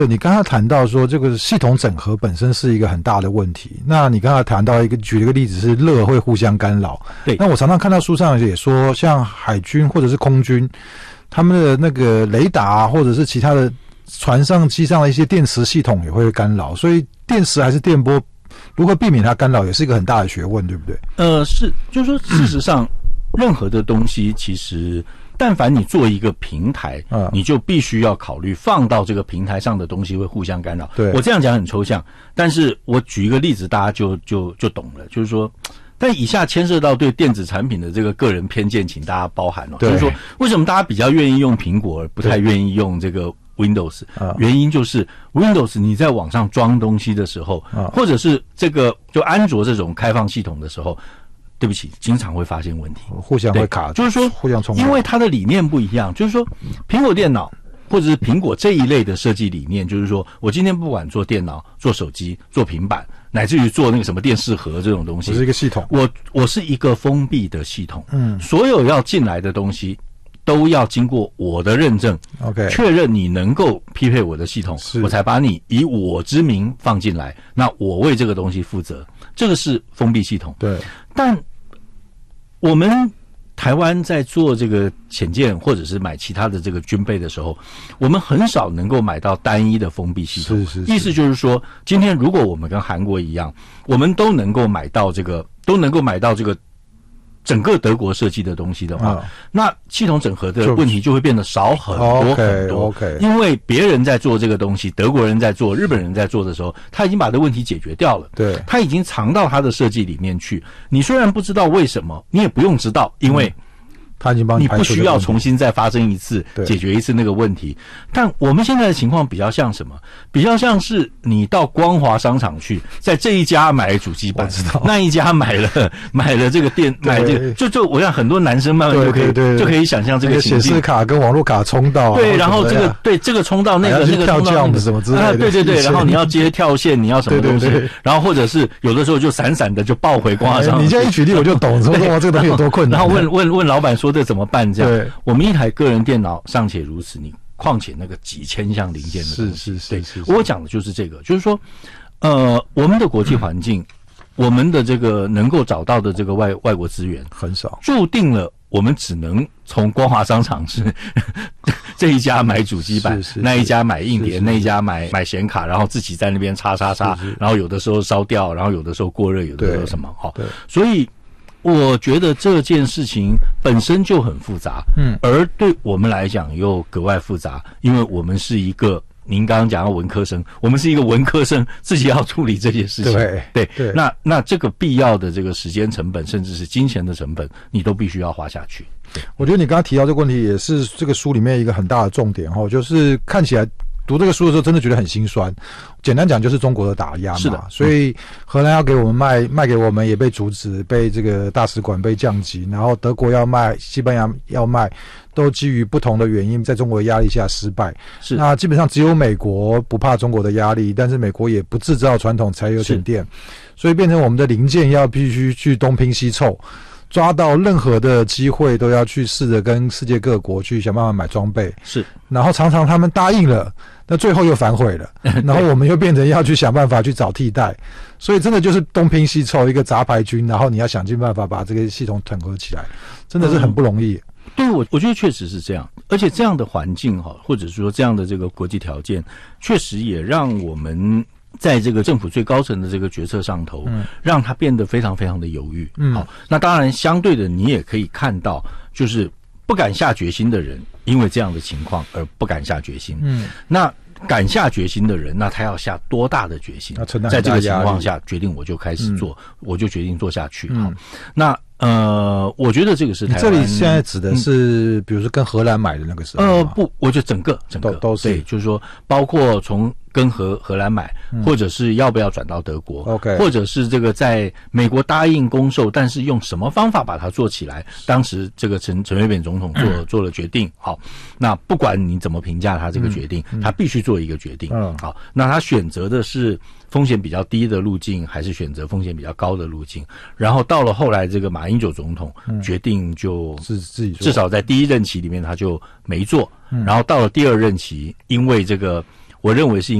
你刚才谈到说这个系统整合本身是一个很大的问题，那你刚才谈到举了一个例子是热会互相干扰。 对， 那我常常看到书上也说，像海军或者是空军，他们的那个雷达或者是其他的船上机上的一些电磁系统也会干扰，所以电磁还是电波如何避免它干扰也是一个很大的学问，对不对？ 是，就是说事实上任何的东西其实但凡你做一个平台，你就必须要考虑放到这个平台上的东西会互相干扰。 对， 我这样讲很抽象，但是我举一个例子，大家就懂了。就是说，但以下牵涉到对电子产品的这个个人偏见，请大家包涵哦。就是说，为什么大家比较愿意用苹果，而不太愿意用这个 Windows？原因就是 Windows 你在网上装东西的时候，或者是这个就安卓这种开放系统的时候。对不起，经常会发现问题， 互相会卡， 就是说互相冲突， 因为它的理念不一样。就是说，苹果电脑或者是苹果这一类的设计理念，就是说我今天不管做电脑、做手机、做平板，乃至于做那个什么电视盒这种东西， 我是一个系统， 我是一个封闭的系统，所有要进来的东西都要经过我的认证 ，OK， 确认你能够匹配我的系统，我才把你以我之名放进来，那我为这个东西负责，这个是封闭系统。 对， 但我们台湾在做这个潜舰或者是买其他的这个军备的时候，我们很少能够买到单一的封闭系统。意思就是说，今天如果我们跟韩国一样，我们都能够买到这个整个德国设计的东西的话，那系统整合的问题就会变得少很多很多。因为别人在做这个东西，德国人在做，日本人在做的时候，他已经把这个问题解决掉了。 对， 他已经藏到他的设计里面去。你虽然不知道为什么，你也不用知道，因为他已经帮你排除，你不需要重新再发生一次，解决一次那个问题。但我们现在的情况比较像什么？比较像是你到光华商场去，在这一家买主机板，那一家买了这个电，买这个，就我想很多男生慢慢就可以想象这个情境。 显示卡跟网络卡冲到， 对，然后这个冲到那个跳降什么之类的， 对，然后你要接跳线，你要什么东西，然后或者是有的时候就闪闪的就抱回光华商场。 你这样一举例我就懂，说哇这个东西有多困难。 然后问老板说这怎么办？这样，我们一台个人电脑尚且如此，你况且那个几千项零件的东西。是，我讲的就是这个，就是说，我们的国际环境，我们的这个能够找到的这个外国资源很少， 注定了我们只能从光华商场是这一家买主机板，那一家买硬碟，那一家买显卡，然后自己在那边插，然后有的时候烧掉，然后有的时候过热，有的时候什么所以我觉得这件事情本身就很复杂，而对我们来讲又格外复杂，因为我们是一个您刚刚讲到文科生，我们是一个文科生，自己要处理这些事情。对，那这个必要的这个时间成本，甚至是金钱的成本，你都必须要花下去。 我觉得你刚刚提到这个问题，也是这个书里面一个很大的重点就是看起来读这个书的时候，真的觉得很心酸。简单讲，就是中国的打压嘛。 是的， 所以荷兰要给我们卖给我们，也被阻止，被这个大使馆被降级，然后德国要卖，西班牙要卖，都基于不同的原因，在中国的压力下失败。 是， 那基本上只有美国不怕中国的压力，但是美国也不制造传统柴油省电，所以变成我们的零件要必须去东拼西凑。抓到任何的机会都要去试着跟世界各国去想办法买装备， 是， 然后常常他们答应了，那最后又反悔了，然后我们又变成要去想办法去找替代，所以真的就是东拼西凑一个杂牌军，然后你要想尽办法把这个系统整合起来，真的是很不容易。 对，我觉得确实是这样，而且这样的环境或者说这样的这个国际条件，确实也让我们在这个政府最高层的这个决策上头，让它变得非常非常的犹豫。好，那当然相对的，你也可以看到，就是不敢下决心的人，因为这样的情况而不敢下决心。那敢下决心的人，那他要下多大的决心？在这个情况下，决定我就开始做，我就决定做下去。好，那我觉得这个是台湾。 这里现在指的是，比如说跟荷兰买的那个时候。 不，我觉得整个都是， 对，就是说，包括从跟荷兰买，或者是要不要转到德国 ，OK， 或者是这个在美国答应公售，但是用什么方法把它做起来？当时这个陈水扁总统做了决定。好，那不管你怎么评价他这个决定，他必须做一个决定。好，那他选择的是风险比较低的路径，还是选择风险比较高的路径？然后到了后来，这个马英九总统决定就自己做，至少在第一任期里面他就没做。然后到了第二任期，因为这个我认为是